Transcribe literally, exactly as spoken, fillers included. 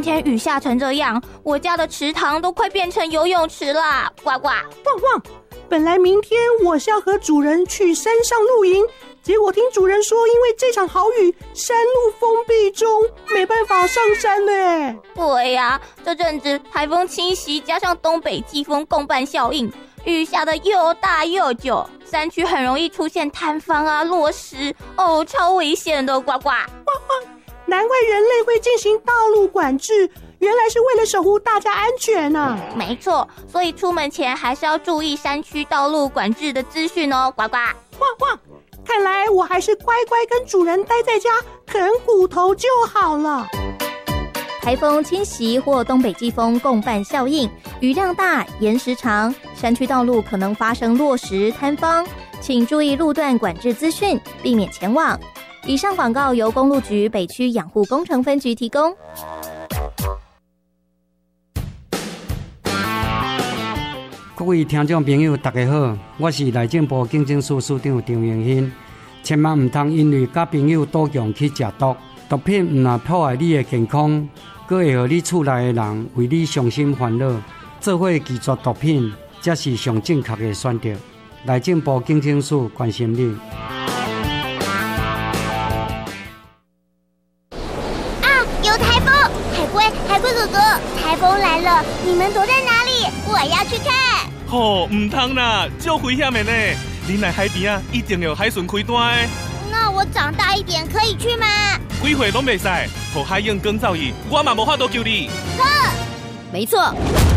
天雨下成这样，我家的池塘都快变成游泳池啦！呱呱， 旺旺，本来明天我是要和主人去山上露营，结果听主人说，因为这场豪雨，山路封闭中，没办法上山呢。 对呀、啊，这阵子台风侵袭，加上东北季风共伴效应，雨下的又大又久，山区很容易出现坍方啊、落石，哦，超危险的！呱呱， 旺旺，难怪人类会进行道路管制，原来是为了守护大家安全啊！ 没错，所以出门前还是要注意山区道路管制的资讯哦！呱呱， 旺旺，看来我还是乖乖跟主人待在家啃骨头就好了。 台风侵袭或东北季风共伴效应，雨量大、延时长，山区道路可能发生落石、坍方，请注意路段管制资讯，避免前往。以上广告由公路局北区养护工程分局提供。 各位听众朋友大家好，我是内政部警政署署长张永新。千万唔通因为甲朋友赌强去食毒，毒品唔但破坏你的健康，佫会互你厝内的人为你伤心烦恼。做伙拒绝毒品，才是上正确的选择。内政部警政署关心你。 啊！有台风！海龟，海龟哥哥，台风来了，你们躲在哪里？我要去看。 吼、哦，唔通啦，足危险的呢！恁来海边啊，一定要海巡开单的。 那我长大一点可以去吗？ 几岁拢袂使，互海燕更造伊，我嘛无法度救你。 呵， 没错。